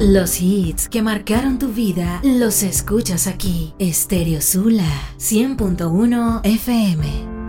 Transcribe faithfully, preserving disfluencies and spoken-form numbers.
Los hits que marcaron tu vida los escuchas aquí. Stereo Sula cien punto uno F M.